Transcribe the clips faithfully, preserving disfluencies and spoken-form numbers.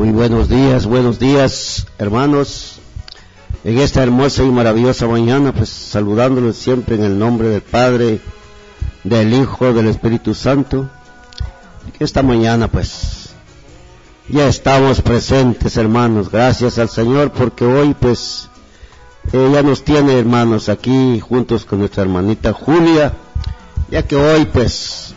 Muy buenos días, buenos días, hermanos. En esta hermosa y maravillosa mañana, pues saludándolos siempre en el nombre del Padre, del Hijo, del Espíritu Santo. Esta mañana, pues, ya estamos presentes, hermanos. Gracias al Señor, porque hoy, pues, eh, ya nos tiene, hermanos, aquí juntos con nuestra hermanita Julia, ya que hoy, pues,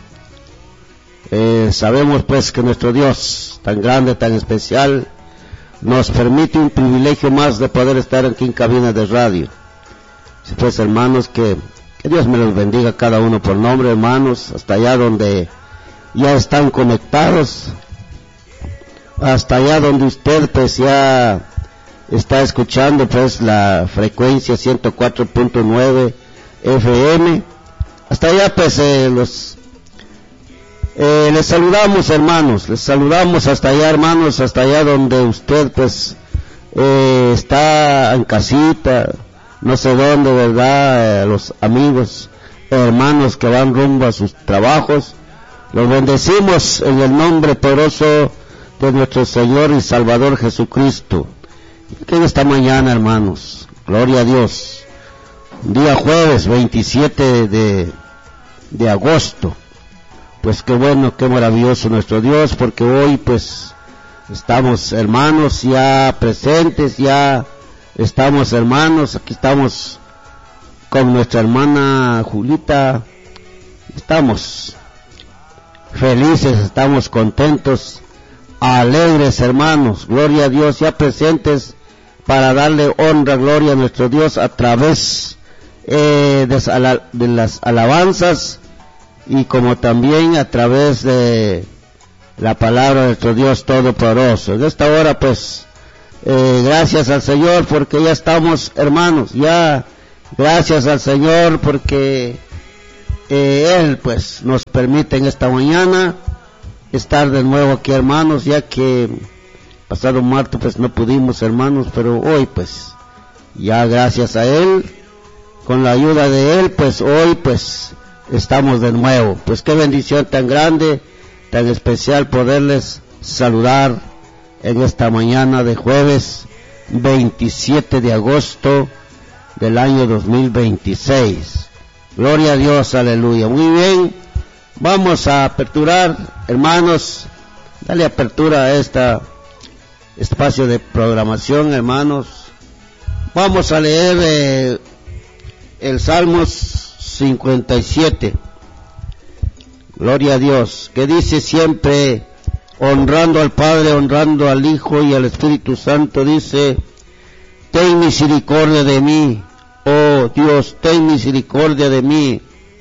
eh, sabemos, pues, que nuestro Dios, tan grande, tan especial, nos permite un privilegio más de poder estar aquí en cabina de radio. Si pues, hermanos, que, que Dios me los bendiga cada uno por nombre, hermanos, hasta allá donde ya están conectados, hasta allá donde usted pues ya está escuchando pues la frecuencia ciento cuatro punto nueve F M, hasta allá pues eh, los Eh, les saludamos, hermanos, les saludamos hasta allá, hermanos, hasta allá donde usted, pues, eh, está en casita, no sé dónde, ¿verdad? Eh, los amigos, hermanos que van rumbo a sus trabajos, los bendecimos en el nombre poderoso de nuestro Señor y Salvador Jesucristo. Que en esta mañana, hermanos, gloria a Dios, día jueves veintisiete de, de agosto, pues qué bueno, qué maravilloso nuestro Dios, porque hoy pues estamos hermanos ya presentes, ya estamos hermanos, aquí estamos con nuestra hermana Julita, estamos felices, estamos contentos, alegres hermanos, gloria a Dios, ya presentes para darle honra, gloria a nuestro Dios a través eh, de, de las alabanzas, y como también a través de la palabra de nuestro Dios Todopoderoso. En esta hora pues eh, gracias al Señor porque ya estamos hermanos, ya gracias al Señor porque eh, Él pues nos permite en esta mañana estar de nuevo aquí, hermanos, ya que pasado martes pues no pudimos, hermanos, pero hoy pues ya gracias a Él, con la ayuda de Él, pues hoy pues estamos de nuevo. Pues qué bendición tan grande, tan especial poderles saludar en esta mañana de jueves veintisiete de agosto del año dos mil veintiséis. Gloria a Dios, aleluya. Muy bien, vamos a aperturar, hermanos, dale apertura a este espacio de programación, hermanos. Vamos a leer eh, el Salmos cincuenta y siete, gloria a Dios, que dice siempre, honrando al Padre, honrando al Hijo y al Espíritu Santo, dice, ten misericordia de mí, oh Dios, ten misericordia de mí,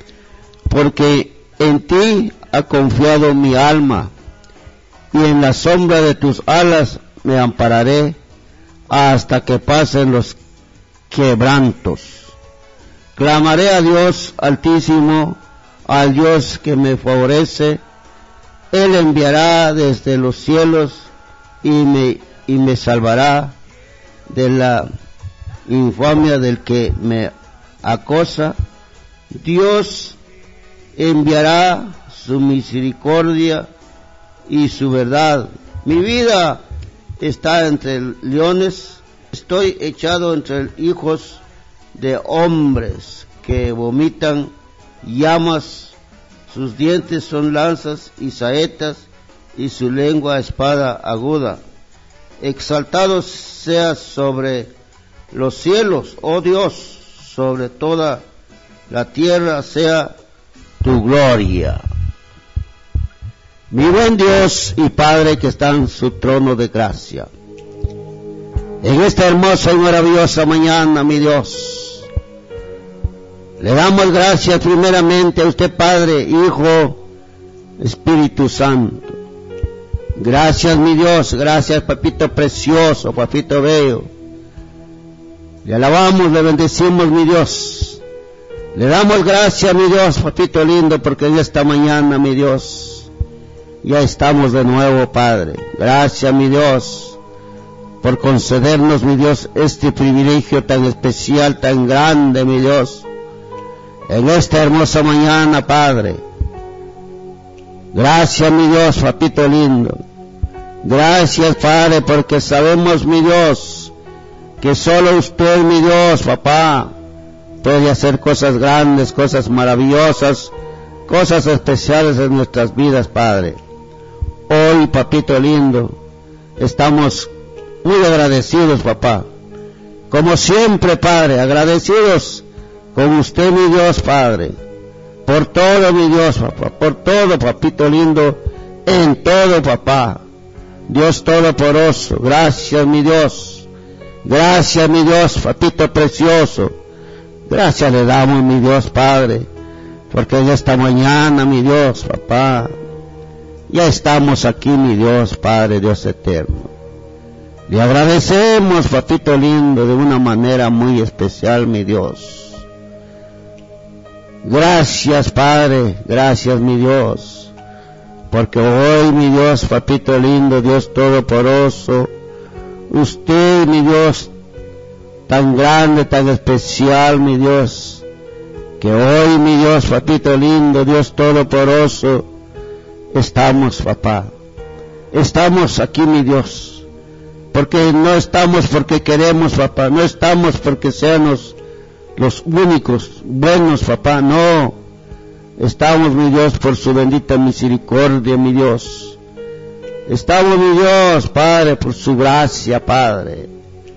porque en ti ha confiado mi alma, y en la sombra de tus alas me ampararé, hasta que pasen los quebrantos. Clamaré a Dios Altísimo, al Dios que me favorece. Él enviará desde los cielos y me, y me salvará de la infamia del que me acosa. Dios enviará su misericordia y su verdad. Mi vida está entre leones, estoy echado entre hijos de hombres que vomitan llamas, sus dientes son lanzas y saetas, y su lengua espada aguda. Exaltado seas sobre los cielos, oh Dios, sobre toda la tierra sea tu gloria. Mi buen Dios y Padre que está en su trono de gracia, en esta hermosa y maravillosa mañana, mi Dios, le damos gracias primeramente a usted, Padre, Hijo, Espíritu Santo. Gracias, mi Dios, gracias, papito precioso, papito bello. Le alabamos, le bendecimos, mi Dios. Le damos gracias, mi Dios, papito lindo, porque en esta mañana, mi Dios, ya estamos de nuevo, Padre. Gracias, mi Dios, por concedernos, mi Dios, este privilegio tan especial, tan grande, mi Dios, en esta hermosa mañana, Padre. Gracias, mi Dios, papito lindo. Gracias, Padre, porque sabemos, mi Dios, que solo usted, mi Dios, papá, puede hacer cosas grandes, cosas maravillosas, cosas especiales en nuestras vidas, Padre. Hoy, papito lindo, estamos muy agradecidos, papá. Como siempre, Padre, agradecidos con usted, mi Dios, Padre, por todo, mi Dios, papá, por todo, papito lindo, en todo, papá. Dios Todopoderoso, gracias, mi Dios. Gracias, mi Dios, papito precioso. Gracias le damos, mi Dios, Padre, porque en esta mañana, mi Dios, papá, ya estamos aquí, mi Dios, Padre, Dios eterno. Le agradecemos, papito lindo, de una manera muy especial, mi Dios. Gracias, Padre, gracias, mi Dios, porque hoy, mi Dios, papito lindo, Dios Todopoderoso, usted, mi Dios, tan grande, tan especial, mi Dios, que hoy, mi Dios, papito lindo, Dios Todopoderoso, estamos, papá, estamos aquí, mi Dios, porque no estamos porque queremos, papá, no estamos porque seamos los únicos buenos, papá, no, estamos, mi Dios, por su bendita misericordia, mi Dios, estamos, mi Dios, Padre, por su gracia, Padre.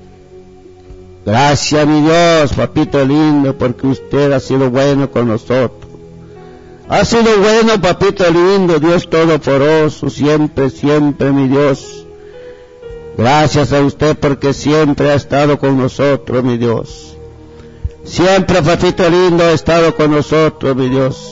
Gracias, mi Dios, papito lindo, porque usted ha sido bueno con nosotros. Ha sido bueno, papito lindo, Dios Todopoderoso, siempre, siempre, mi Dios. Gracias a usted porque siempre ha estado con nosotros, mi Dios. Siempre, papito lindo, ha estado con nosotros, mi Dios.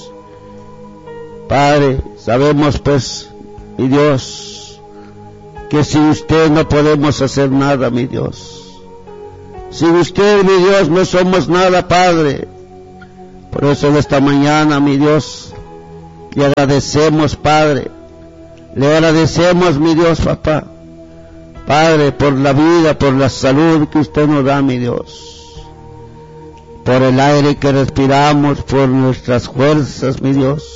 Padre, sabemos, pues, mi Dios, que sin usted no podemos hacer nada, mi Dios. Sin usted, mi Dios, no somos nada, Padre. Por eso en esta mañana, mi Dios, le agradecemos, Padre. Le agradecemos, mi Dios, papá. Padre, por la vida, por la salud que usted nos da, mi Dios. Por el aire que respiramos, por nuestras fuerzas, mi Dios.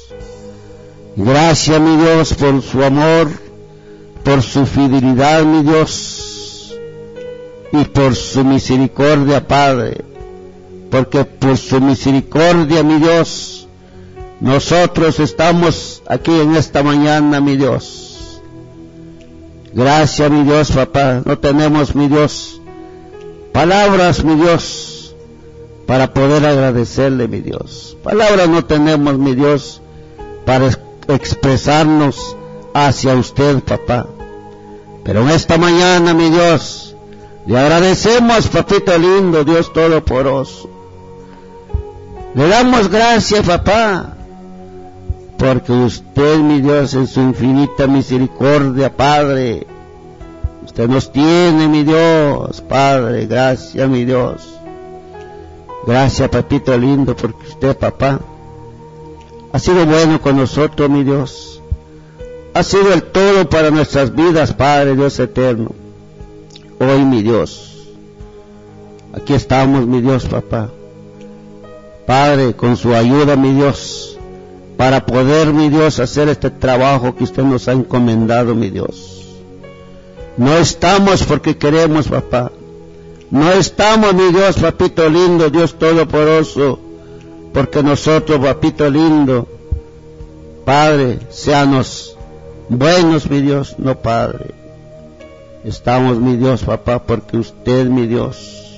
Gracias, mi Dios, por su amor, por su fidelidad, mi Dios, y por su misericordia, Padre, porque por su misericordia, mi Dios, nosotros estamos aquí en esta mañana, mi Dios. Gracias, mi Dios, papá, no tenemos, mi Dios, palabras, mi Dios, para poder agradecerle, mi Dios. Palabras no tenemos, mi Dios, para expresarnos hacia usted, papá. Pero en esta mañana, mi Dios, le agradecemos, papito lindo, Dios Todopoderoso. Le damos gracias, papá, porque usted, mi Dios, en su infinita misericordia, Padre, usted nos tiene, mi Dios, Padre. Gracias, mi Dios. Gracias, papito lindo, porque usted, papá, ha sido bueno con nosotros, mi Dios. Ha sido el todo para nuestras vidas, Padre, Dios eterno. Hoy, mi Dios, aquí estamos, mi Dios, papá. Padre, con su ayuda, mi Dios, para poder, mi Dios, hacer este trabajo que usted nos ha encomendado, mi Dios. No estamos porque queremos, papá. No estamos, mi Dios, papito lindo, Dios Todopoderoso, porque nosotros, papito lindo, Padre, seanos buenos, mi Dios, no, Padre. Estamos, mi Dios, papá, porque usted, mi Dios,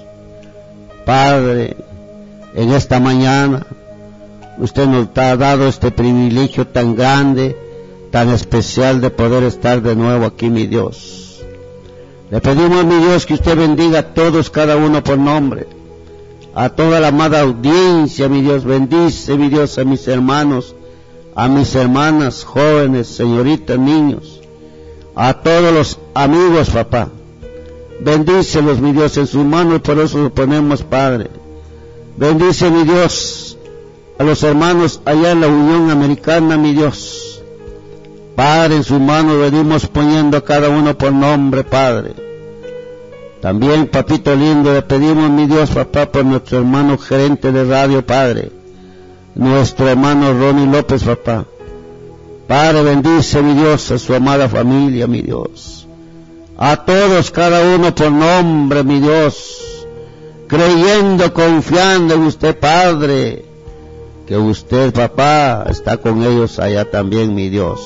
Padre, en esta mañana, usted nos ha dado este privilegio tan grande, tan especial de poder estar de nuevo aquí, mi Dios. Le pedimos, mi Dios, que usted bendiga a todos, cada uno por nombre, a toda la amada audiencia, mi Dios. Bendice, mi Dios, a mis hermanos, a mis hermanas, jóvenes, señoritas, niños, a todos los amigos, papá. Bendícelos, mi Dios, en sus manos, por eso lo ponemos, Padre. Bendice, mi Dios, a los hermanos allá en la Unión Americana, mi Dios. Padre, en sus manos venimos poniendo a cada uno por nombre, Padre. También, papito lindo, le pedimos, mi Dios, papá, por nuestro hermano gerente de radio, Padre, nuestro hermano Ronnie López, papá. Padre, bendice, mi Dios, a su amada familia, mi Dios. A todos, cada uno por nombre, mi Dios. Creyendo, confiando en usted, Padre. Que usted, papá, está con ellos allá también, mi Dios.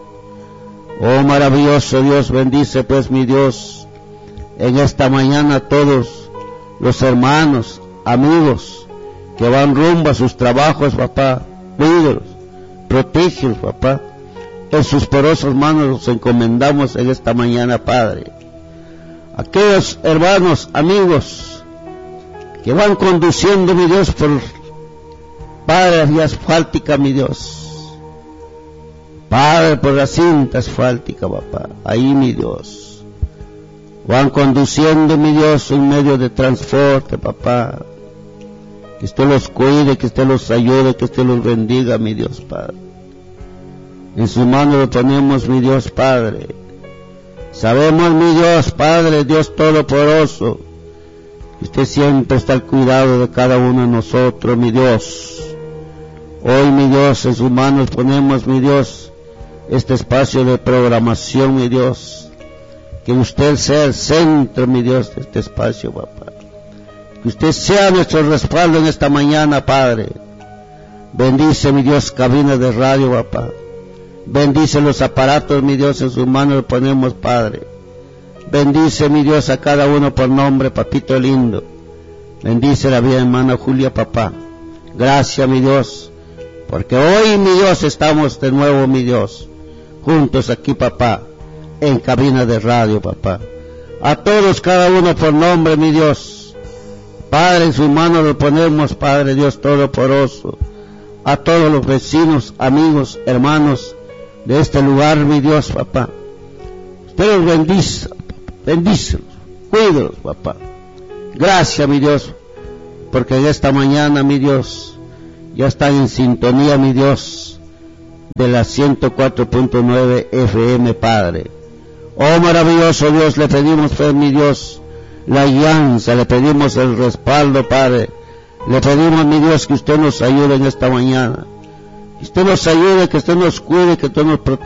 Oh, maravilloso Dios, bendice pues, mi Dios, en esta mañana a todos los hermanos, amigos, que van rumbo a sus trabajos, papá. Cuídalos, protégelos, papá. En sus poderosas manos los encomendamos en esta mañana, Padre. Aquellos hermanos, amigos, que van conduciendo, mi Dios, por Padre, la vía asfáltica, mi Dios. Padre, por la cinta asfáltica, papá. Ahí, mi Dios. Van conduciendo, mi Dios, en medio de transporte, papá. Que usted los cuide, que usted los ayude, que usted los bendiga, mi Dios, Padre. En sus manos lo ponemos, mi Dios, Padre. Sabemos, mi Dios, Padre, Dios Todopoderoso, que usted siempre está al cuidado de cada uno de nosotros, mi Dios. Hoy, mi Dios, en sus manos ponemos, mi Dios, este espacio de programación, mi Dios. Que usted sea el centro, mi Dios, de este espacio, papá. Que usted sea nuestro respaldo en esta mañana, Padre. Bendice, mi Dios, cabina de radio, papá. Bendice los aparatos, mi Dios, en sus manos lo ponemos, Padre. Bendice, mi Dios, a cada uno por nombre, papito lindo. Bendice la vida, hermana Julia, papá. Gracias, mi Dios, porque hoy, mi Dios, estamos de nuevo, mi Dios, juntos aquí, papá, en cabina de radio, papá. A todos, cada uno por nombre, mi Dios. Padre, en sus manos lo ponemos, Padre Dios Todopoderoso. A todos los vecinos, amigos, hermanos de este lugar, mi Dios, papá. Usted los bendice, bendícelos, cuídalos, papá. Gracias, mi Dios, porque en esta mañana, mi Dios, ya están en sintonía, mi Dios, de la ciento cuatro punto nueve F M, Padre. Oh, maravilloso Dios, le pedimos, pues, mi Dios, la guianza, le pedimos el respaldo, Padre. Le pedimos, mi Dios, que usted nos ayude en esta mañana. Que usted nos ayude, que usted nos cuide, que usted nos proteja.